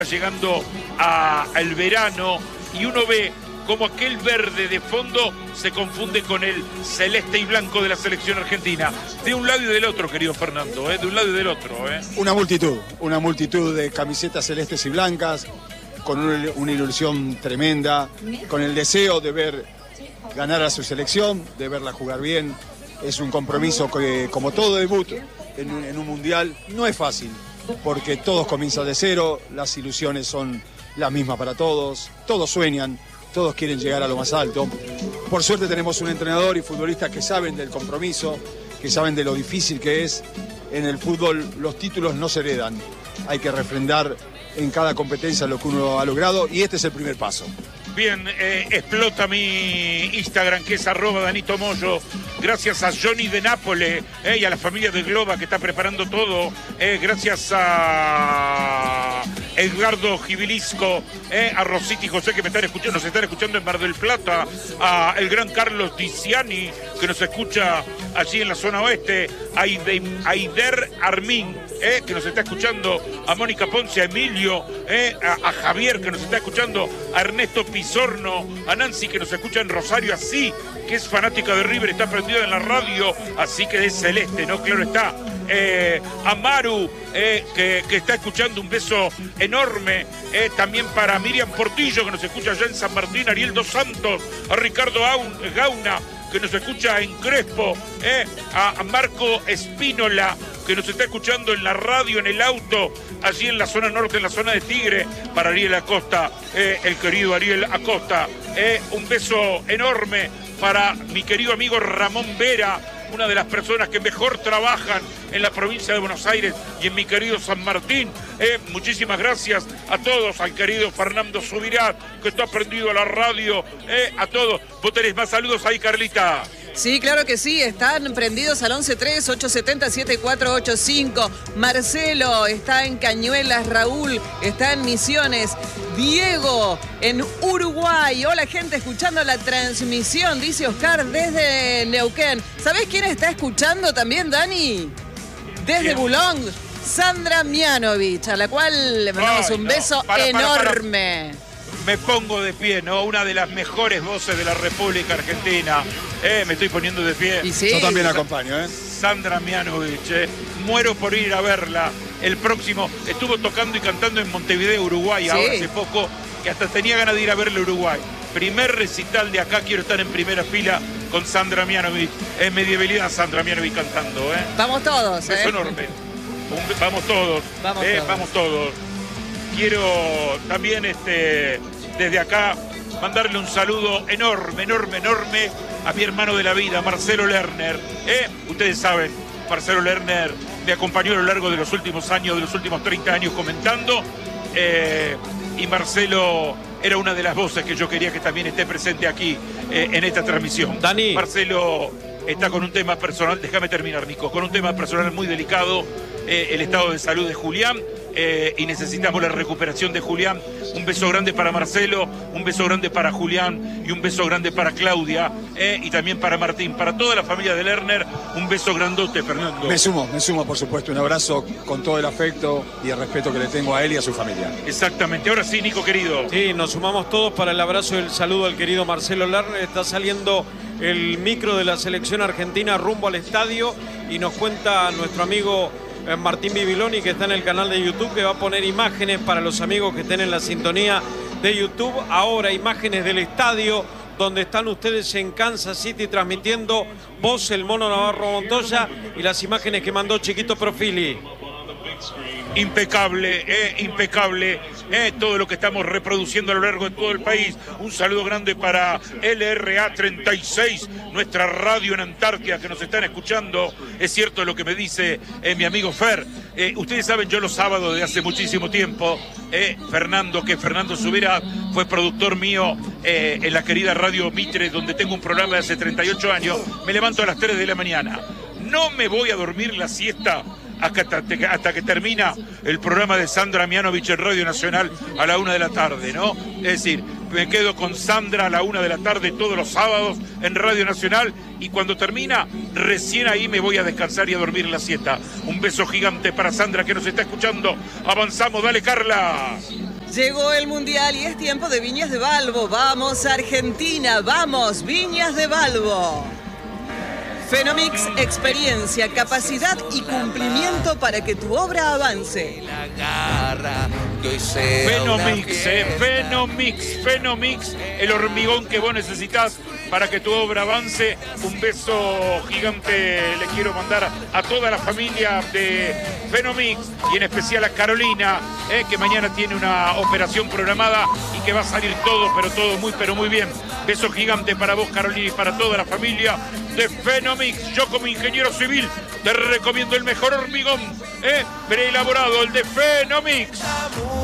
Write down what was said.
llegando al verano y uno ve como aquel verde de fondo se confunde con el celeste y blanco de la selección argentina. De un lado y del otro, querido Fernando, de un lado y del otro. Una multitud de camisetas celestes y blancas, con una ilusión tremenda, con el deseo de ver ganar a su selección, de verla jugar bien. Es un compromiso que, como todo debut en un mundial, no es fácil, porque todos comienzan de cero, las ilusiones son las mismas para todos, todos sueñan, todos quieren llegar a lo más alto. Por suerte tenemos un entrenador y futbolistas que saben del compromiso, que saben de lo difícil que es. En el fútbol los títulos no se heredan, hay que refrendar en cada competencia lo que uno ha logrado y este es el primer paso. Bien, explota mi Instagram, que es @DanitoMoyo. Gracias a Johnny de Nápoles y a la familia de Globa que está preparando todo. Gracias a Edgardo Gibilisco, a Rosita y José que nos están escuchando en Mar del Plata. A el gran Carlos Diciani que nos escucha allí en la zona oeste. A Aider Armín que nos está escuchando. A Mónica Ponce, a Emilio, a Javier que nos está escuchando. A Ernesto Pisorno, a Nancy que nos escucha en Rosario, así que es fanática de River, está prendida en la radio, así que es celeste, ¿no? Claro está. A Maru, que está escuchando, un beso enorme. También para Miriam Portillo, que nos escucha allá en San Martín. Ariel Dos Santos, a Ricardo Gauna, que nos escucha en Crespo. A Marco Espínola, que nos está escuchando en la radio, en el auto, allí en la zona norte, en la zona de Tigre. Para Ariel Acosta, el querido Ariel Acosta. Un beso enorme para mi querido amigo Ramón Vera, una de las personas que mejor trabajan en la provincia de Buenos Aires y en mi querido San Martín. Muchísimas gracias a todos, al querido Fernando Subirat, que está prendido a la radio, a todos. ¿Vos tenés más saludos ahí, Carlita? Sí, claro que sí, están prendidos al 1138707485. Marcelo está en Cañuelas, Raúl está en Misiones, Diego en Uruguay. Hola, gente escuchando la transmisión, dice Oscar desde Neuquén. ¿Sabés quién está escuchando también, Dani? Desde Bulón, Sandra Mianovich, a la cual le mandamos un beso enorme. Me pongo de pie, ¿no? Una de las mejores voces de la República Argentina. Me estoy poniendo de pie. ¿Y sí? Yo también acompaño, Sandra Mianovich, muero por ir a verla. El próximo, estuvo tocando y cantando en Montevideo, Uruguay, ¿sí? Ahora hace poco, que hasta tenía ganas de ir a verle a Uruguay. Primer recital de acá, quiero estar en primera fila con Sandra Mianovich. Medievalidad, Sandra Mianovich cantando, Vamos todos, Beso enorme. Vamos todos. Vamos todos. Quiero también desde acá mandarle un saludo enorme a mi hermano de la vida, Marcelo Lerner. Ustedes saben, Marcelo Lerner me acompañó a lo largo de los últimos años, de los últimos 30 años comentando. Y Marcelo era una de las voces que yo quería que también esté presente aquí en esta transmisión. Dani. Marcelo está con un tema personal, déjame terminar, Nico, con un tema personal muy delicado, el estado de salud de Julián. Y necesitamos la recuperación de Julián. Un beso grande para Marcelo, un beso grande para Julián y un beso grande para Claudia, y también para Martín, para toda la familia de Lerner. Un beso grandote, Fernando. Me sumo, por supuesto. Un abrazo con todo el afecto y el respeto que le tengo a él y a su familia. Exactamente. Ahora sí, Nico, querido. Sí, nos sumamos todos para el abrazo y el saludo al querido Marcelo Lerner. Está saliendo el micro de la selección argentina rumbo al estadio y nos cuenta nuestro amigo Martín Bibiloni, que está en el canal de YouTube, que va a poner imágenes para los amigos que estén en la sintonía de YouTube. Ahora imágenes del estadio donde están ustedes en Kansas City transmitiendo vos, el Mono Navarro Montoya, y las imágenes que mandó Chiquito Profili. Impecable, todo lo que estamos reproduciendo a lo largo de todo el país. Un saludo grande para LRA 36, nuestra radio en Antártida, que nos están escuchando. Es cierto lo que me dice mi amigo Fer. Ustedes saben, yo los sábados de hace muchísimo tiempo, Fernando Subirat fue productor mío en la querida Radio Mitre, donde tengo un programa de hace 38 años. Me levanto a las 3 de la mañana. No me voy a dormir la siesta hasta que termina el programa de Sandra Mianovich en Radio Nacional a la 1 de la tarde, ¿no? Es decir, me quedo con Sandra a la 1 de la tarde todos los sábados en Radio Nacional, y cuando termina, recién ahí me voy a descansar y a dormir la siesta. Un beso gigante para Sandra que nos está escuchando. Avanzamos, dale, Carla. Llegó el Mundial y es tiempo de Viñas de Balbo. Vamos Argentina, vamos Viñas de Balbo. Fenomix, experiencia, capacidad y cumplimiento para que tu obra avance. Fenomix, el hormigón que vos necesitas para que tu obra avance. Un beso gigante le quiero mandar a toda la familia de Fenomix y en especial a Carolina, que mañana tiene una operación programada y que va a salir todo, pero muy bien. Beso gigante para vos, Carolina, y para toda la familia de Fenomix. Yo como ingeniero civil te recomiendo el mejor hormigón preelaborado, el de Fenomix.